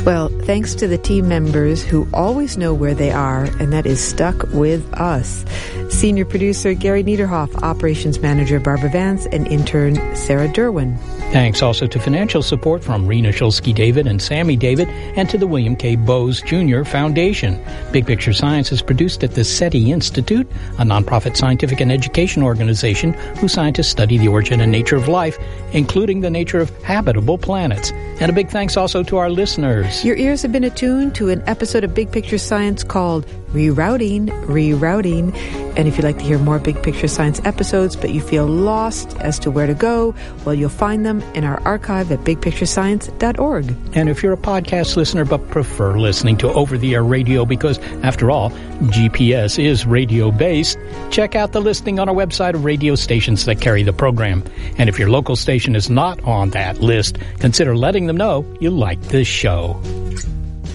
Well, thanks to the team members who always know where they are, and that is stuck with us. Senior producer Gary Niederhoff, operations manager Barbara Vance, and intern Sarah Derwin. Thanks also to financial support from Rena Shulsky-David and Sammy David, and to the William K. Bowes Jr. Foundation. Big Picture Science is produced at the SETI Institute, a nonprofit scientific and education organization whose scientists study the origin and nature of life, including the nature of habitable planets. And a big thanks also to our listeners. Your ears have been attuned to an episode of Big Picture Science called Rerouting. And if you'd like to hear more Big Picture Science episodes, but you feel lost as to where to go, well, you'll find them in our archive at bigpicturescience.org. And if you're a podcast listener but prefer listening to over-the-air radio because, after all, GPS is radio-based, check out the listing on our website of radio stations that carry the program. And if your local station is not on that list, consider letting them know you like this show.